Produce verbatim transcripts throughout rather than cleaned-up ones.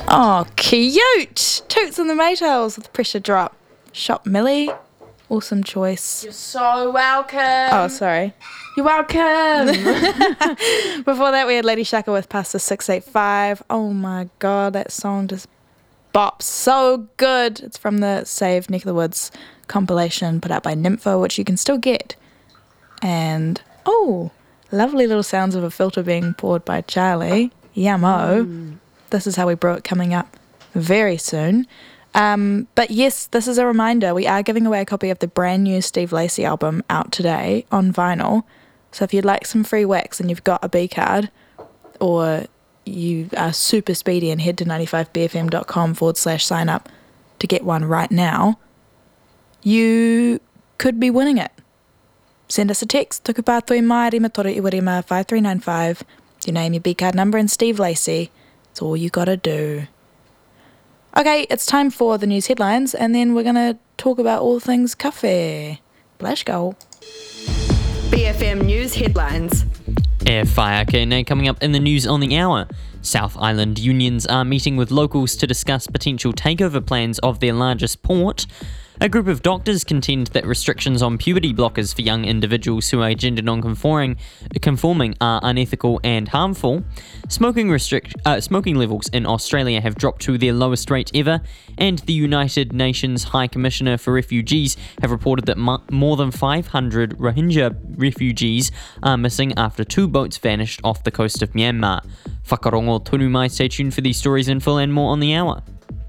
Oh, cute! Toots and the Maytals with Pressure Drop. Shop Millie. Awesome choice. You're so welcome. Oh, sorry. You're welcome. Before that, we had Lady Shaka with Pasta six eight five. Oh my god, that song just bops so good. It's from the Save Neck of the Woods compilation put out by Nympho, which you can still get. And, oh, lovely little sounds of a filter being poured by Charlie. Yummo. Mm. This is How We Brew It coming up very soon. Um, but yes, this is a reminder. We are giving away a copy of the brand new Steve Lacy album out today on vinyl. So if you'd like some free wax and you've got a B card, or you are super speedy and head to ninety-five b f m dot com forward slash sign up to get one right now, you could be winning it. Send us a text, Tukupatui Mai Rima Toru Iwarima five three nine five, your name, your B card number, and Steve Lacy. It's all you gotta do. Okay, it's time for the news headlines, and then we're going to talk about all things cafe. Let's go. B F M News Headlines. E whaiake coming up in the news on the hour. South Island unions are meeting with locals to discuss potential takeover plans of their largest port. A group of doctors contend that restrictions on puberty blockers for young individuals who are gender non-conforming conforming are unethical and harmful. Smoking restrict uh, smoking levels in Australia have dropped to their lowest rate ever, and the United Nations High Commissioner for Refugees have reported that mo- more than five hundred Rohingya refugees are missing after two boats vanished off the coast of Myanmar. Whakarongo tonu mai, stay tuned for these stories in full and more on the hour.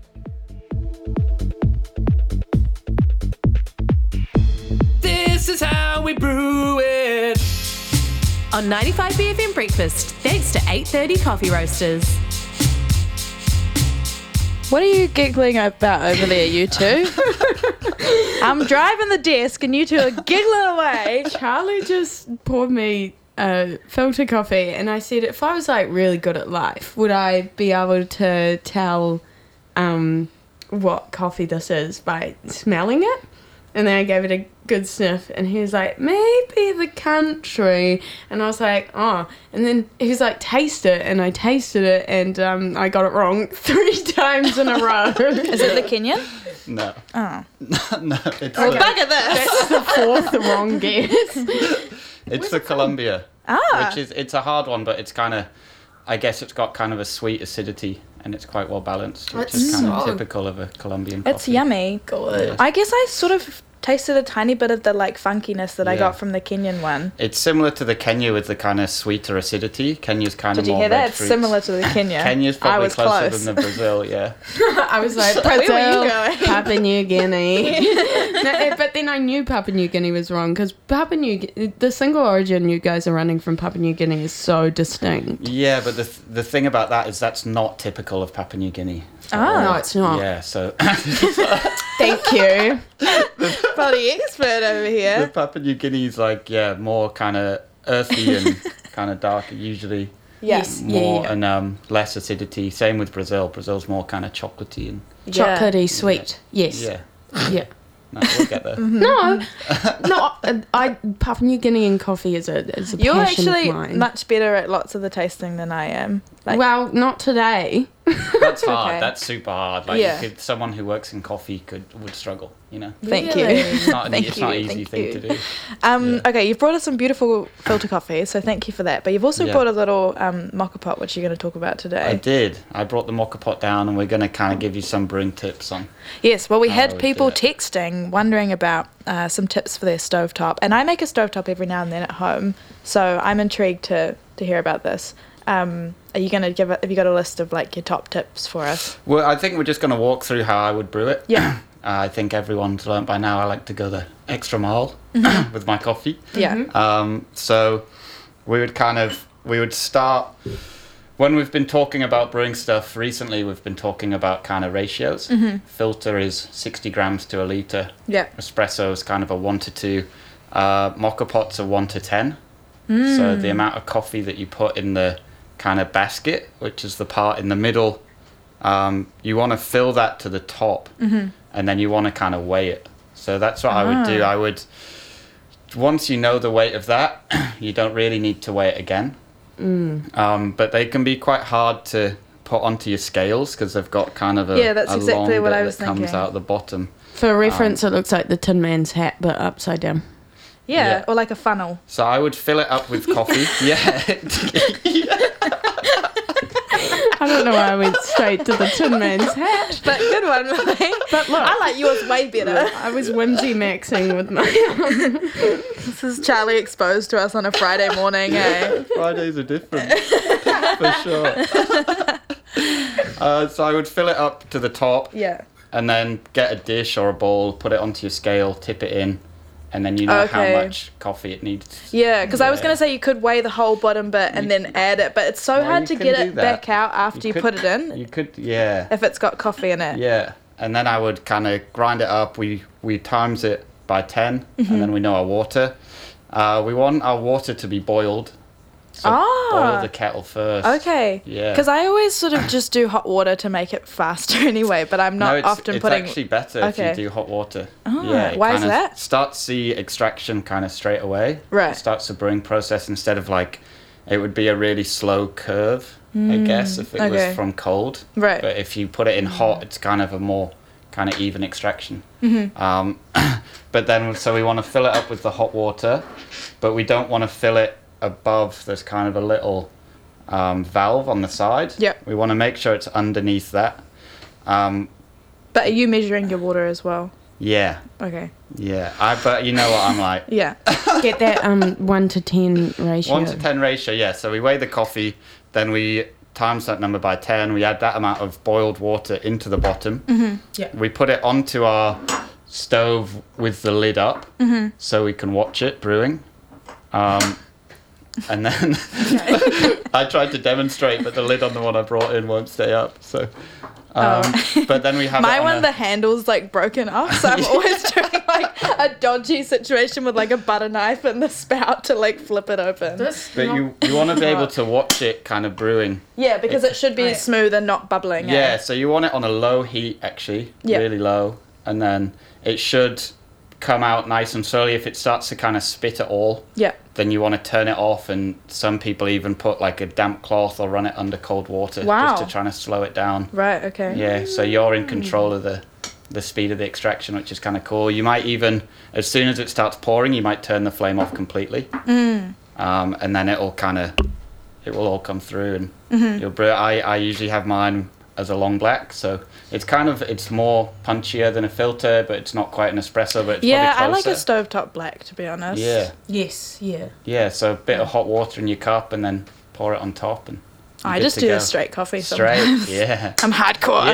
This is how we brew it. On ninety-five B F M Breakfast, thanks to eight thirty Coffee Roasters. What are you giggling about over there, you two? I'm driving the desk and you two are giggling away. Charlie just poured me a filter coffee, and I said if I was like really good at life, would I be able to tell um, what coffee this is by smelling it? And then I gave it a good sniff, and he was like, maybe the country. And I was like, oh. And then he was like, taste it. And I tasted it, and um, I got it wrong three times in a row. Is it the Kenyan? No. Oh. no, it's Oh, the, bugger this. That's the fourth wrong guess. it's the Colombia. Ah. Which is, it's a hard one, but it's kind of, I guess it's got kind of a sweet acidity, and it's quite well balanced, which It's is kind so of typical of a Colombian coffee. It's yummy. Good. I guess I sort of tasted a tiny bit of the like funkiness that I Yeah. got from the Kenyan one. It's similar to the Kenya with the kind of sweeter acidity. Kenya's kind Did of you more hear red that? It's fruits. similar to the Kenya. Kenya's I probably was closer close. than the Brazil, yeah. I was like, Where were you Brazil, going? Papua New Guinea. No, but then I knew Papua New Guinea was wrong, because Papua New Gu- the single origin you guys are running from Papua New Guinea is so distinct. Yeah, but the th- the thing about that is that's not typical of Papua New Guinea. Ah. No, it's not. Yeah, so Thank you. Bloody expert over the here. Papua New Guinea is like, yeah, more kind of earthy and kind of darker usually. Yes. Yeah, More yeah. and um, less acidity. Same with Brazil. Brazil's more kind of chocolatey and Yeah. Chocolatey sweet. Yes. yeah. Yeah. No, we'll get there. No, no. uh, I Papua New Guinean coffee is a is a You're passion actually of mine. much better at lots of the tasting than I am. Like, well, not today. That's hard. Okay. That's super hard. Like Yeah. you could, someone who works in coffee could would struggle. You know, thank Really? you. it's not an, Thank it's you, not an easy thank thing you. to do. Um, Yeah. Okay, you've brought us some beautiful filter coffee, so thank you for that. But you've also Yeah. brought a little um, mocha pot, which you're going to talk about I today. did. I brought the mocha pot down, and we're going to kind of give you some brewing tips on. Yes, well, we Oh, had we people did. texting, wondering about uh, some tips for their stovetop. And I make a stovetop every now and then at home, so I'm intrigued to, to hear about this. Um, are you going to give it, have you got a list of like your top tips for us? Well, I think we're just going to walk through how I would brew it. Yeah. Uh, I think everyone's learnt by now I like to go the extra mile Mm-hmm. with my coffee. Yeah. Um, so we would kind of, we would start, when we've been talking about brewing stuff recently, we've been talking about kind of ratios. Mm-hmm. Filter is sixty grams to a litre. Yeah. Espresso is kind of a one to two. Uh, mocha pots are one to ten. Mm. So the amount of coffee that you put in the kind of basket, which is the part in the middle, um, you want to fill that to the top, Mm-hmm. and then you want to kind of weigh it. So that's what I would do. Ah. I would, once you know the weight of that, you don't really need to weigh it again. Mm. Um, but they can be quite hard to put onto your scales because they've got kind of a Yeah, that's a exactly long what bit I was that comes thinking. out the bottom. For reference, it looks like the Tin Man's hat, but upside down. Yeah, Yeah. or like a funnel. So I would fill it up with coffee. Yeah. I don't know why I went straight to the Tin Man's hat. But good one, Millie. But look, I like yours way better. I was whimsy maxing with my. This is Charlie exposed to us on a Friday morning, eh? Fridays are different, for sure. Uh, so I would fill it up to the top, Yeah. and then get a dish or a bowl, put it onto your scale, tip it in, and then you know Okay. how much coffee it needs. Yeah, because I was Yeah. going to say you could weigh the whole bottom bit and then add it, but it's so Well, hard you to can get do it that. back out after you, could- put it in You could, yeah, if it's got coffee in it. yeah. And then I would kind of grind it up. We we times it by ten, Mm-hmm. and then we know our water. Uh, we want our water to be boiled. So Ah. boil the kettle first. Okay. Yeah. Because I always sort of just do hot water to make it faster anyway, but I'm not no, it's, often it's putting. actually better Okay. if you do hot water. Ah, yeah, it why is kind of that? Starts the extraction kind of straight away. Right. It starts the brewing process instead of like, it would be a really slow curve, I guess, if it Mm, okay. was from cold. Right. But if you put it in hot, it's kind of a more kind of even extraction. Mm-hmm. Um, but then, so we want to fill it up with the hot water, but we don't want to fill it above. There's kind of a little um, valve on the side. Yep. We want to make sure it's underneath that. Um, But are you measuring your water as well? yeah, Okay. yeah. I but you know what I'm like. Yeah. Get that um one to ten ratio. One to ten ratio, yeah. So we weigh the coffee, then we times that number by ten. We add that amount of boiled water into the bottom. Mm-hmm. Yeah. We put it onto our stove with the lid up, Mm-hmm. so we can watch it brewing. Um, and then I tried to demonstrate, but the lid on the one I brought in won't stay up. So, um, but then we have My it on one, a- the handle's like broken off, so I'm always doing like a dodgy situation with like a butter knife and the spout to like flip it open. This But you you want to be able to watch it kind of brewing. Yeah, because it should be Right. smooth and not bubbling. eh? Yeah, so you want it on a low heat, actually, Yeah. really low, and then it should come out nice and slowly. If it starts to kind of spit at all, Yeah. then you want to turn it off, and some people even put like a damp cloth or run it under cold water Wow. just to try to slow it down. Right. Okay. Yeah, so you're in control of the the speed of the extraction, which is kind of cool. You might even, as soon as it starts pouring, you might turn the flame off completely, Mm. um, and then it'll kind of it will all come through, and Mm-hmm. you'll brew. I I usually have mine as a long black, so it's kind of it's more punchier than a filter, but it's not quite an espresso, but it's Yeah, I probably like a closer. stovetop black, to be honest. Yeah, Yes, yeah. yeah. So a bit of hot water in your cup, and then pour it on top, and you're I good just to do go. the straight coffee Straight, sometimes. yeah. I'm hardcore.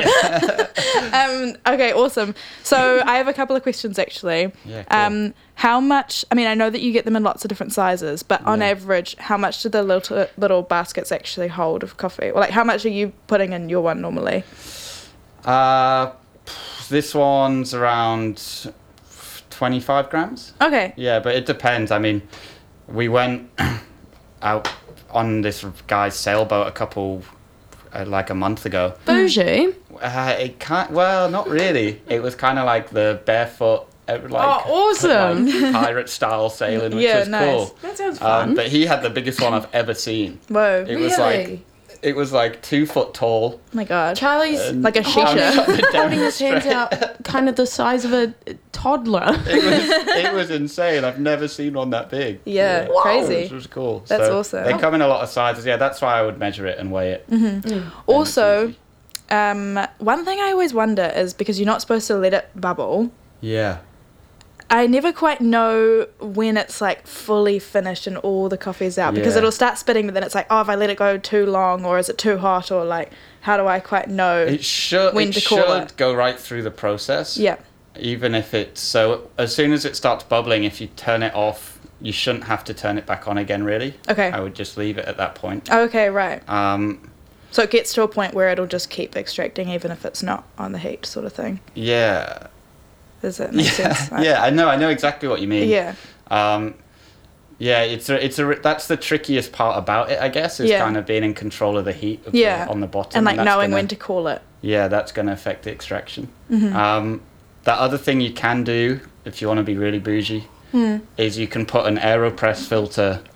um, okay, awesome. So I have a couple of questions actually. Yeah, cool. Um, how much? I mean, I know that you get them in lots of different sizes, but on Yeah. average, how much do the little little baskets actually hold of coffee? Or like, how much are you putting in your one normally? Uh, this one's around twenty-five grams. Okay. Yeah, but it depends. I mean, we went out on this guy's sailboat a couple, uh, like a month ago. Bougie. Uh, it can't. Well, not really. It was kind of like the barefoot, uh, like Oh, awesome. like pirate style sailing, which Yeah, was nice. cool. That sounds fun. Um, but he had the biggest one I've ever seen. Whoa. It was like it was like two foot tall. Oh my god. Charlie's Like a holding, shisha. holding his hands out kind of the size of a toddler. It was it was insane. I've never seen one that big. Yeah, Which crazy. was cool. That's So awesome. They come in a lot of sizes. Yeah, that's why I would measure it and weigh it. Mm-hmm. Also, um, one thing I always wonder is because you're not supposed to let it bubble. Yeah. I never quite know when it's like fully finished and all the coffee's out because Yeah. it'll start spitting, but then it's like, oh, if I let it go too long, or is it too hot, or like, how do I quite know? It should When it to call should it. go right through the process. Yeah. Even if it's so as soon as it starts bubbling, if you turn it off, you shouldn't have to turn it back on again really. Okay. I would just leave it at that point. Okay, right. Um So it gets to a point where it'll just keep extracting even if it's not on the heat, sort of thing. yeah. Does that make Yeah, sense? yeah, I know, I know exactly what you mean. Yeah. Um, yeah, it's a, it's a, that's the trickiest part about it, I guess, is Yeah. kind of being in control of the heat of Yeah. the, on the bottom. And like that's knowing gonna- when to call it. Yeah, that's going to affect the extraction. Mm-hmm. Um, the other thing you can do, if you want to be really bougie, Hmm. is you can put an AeroPress filter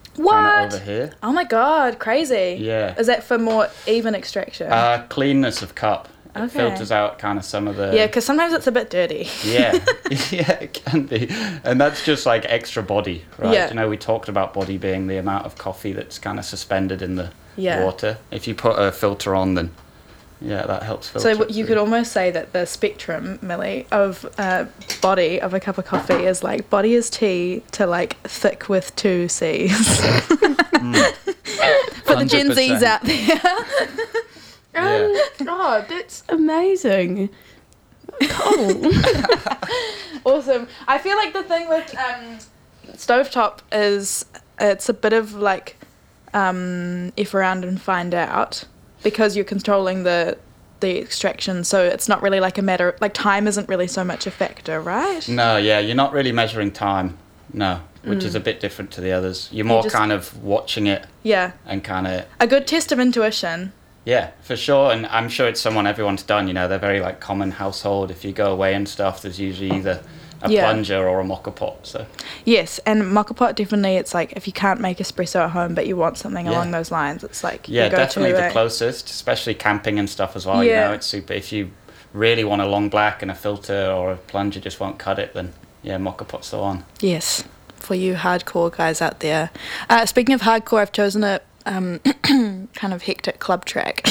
What? Kind of over here. Oh my god, crazy. Yeah. Is that for more even extraction? Uh, cleanness of cup. It Okay. filters out kind of some of the... yeah, because sometimes it's a bit dirty. Yeah, yeah, it can be. And that's just like extra body, right? Yeah. You know, we talked about body being the amount of coffee that's kind of suspended in the Yeah. water. If you put a filter on, then yeah, that helps filter. So it what- you through. could almost say that the spectrum, Millie, of uh, body of a cup of coffee is like body is T to like thick with two C's. For the Gen Zs one hundred percent. out there. Um, Yeah. oh, that's amazing. Cool. Awesome. I feel like the thing with um, stovetop is it's a bit of like um, if around and find out because you're controlling the the extraction, so it's not really like a matter like time isn't really so much a factor, right? No, yeah, you're not really measuring time. No, which is a bit different to the others. You're more just- kind of watching it Yeah. and kind of... A good test of intuition. Yeah, for sure. And I'm sure it's someone everyone's done. You know, they're very like common household. If you go away and stuff, there's usually either a Yeah. plunger or a mocha pot. So Yes, and mocha pot definitely. It's like if you can't make espresso at home, but you want something Yeah. along those lines, it's like yeah, your go-to, definitely the right? closest, especially camping and stuff as well. You Yeah. know, it's super. If you really want a long black and a filter or a plunger just won't cut it, then yeah, mocha pot's the one. Yes, for you hardcore guys out there. Uh, speaking of hardcore, I've chosen a um, kind of hectic club track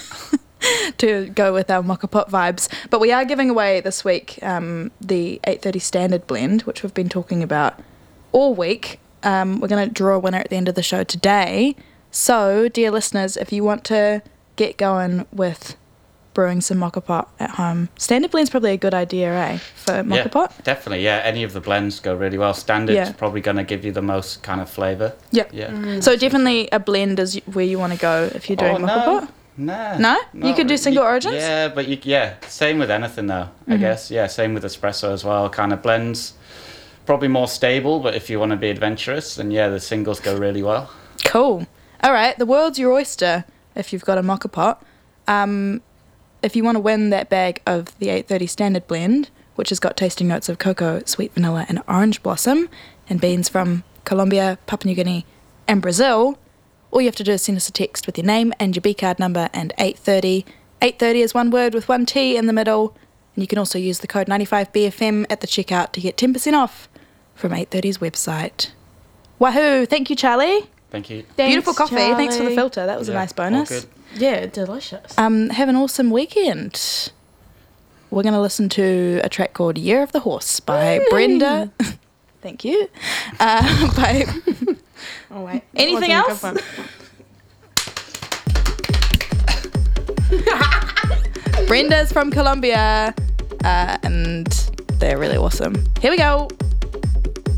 to go with our mocha pot vibes. But we are giving away this week um, the eight thirty standard blend, which we've been talking about all week. Um, we're going to draw a winner at the end of the show today. So, dear listeners, if you want to get going with brewing some mocha pot at home, standard blend's probably a good idea, eh, for mocha yeah, pot? definitely. Yeah, any of the blends go really well. Standard's Yeah. probably going to give you the most kind of flavour. Yeah. Yeah. So definitely a blend is where you want to go if you're doing Oh, mocha no. pot. Nah. No? You not could do re- single you- origins? Yeah, but you, yeah, same with anything though, I Mm-hmm. guess. Yeah, same with espresso as well. Kind of blends, probably more stable, but if you want to be adventurous, then yeah, the singles go really well. Cool. All right, the world's your oyster if you've got a mocha pot. Um, if you want to win that bag of the eight thirty standard blend, which has got tasting notes of cocoa, sweet vanilla, and orange blossom, and beans from Colombia, Papua New Guinea, and Brazil, all you have to do is send us a text with your name and your B card number and eight thirty. eight thirty is one word with one T in the middle, and you can also use the code ninety-five B F M at the checkout to get ten percent off from eight thirty's website. Wahoo! Thank you, Charlie. Thank you. Beautiful coffee. Thanks for the Charlie. filter. That was a Yeah, nice all bonus. good. Yeah, delicious. Um, have an awesome weekend. We're going to listen to a track called Year of the Horse by Brenda. Thank you. Uh, by Oh wait. Anything That else? wasn't a good one. Brenda's from Colombia, uh, and they're really awesome. Here we go.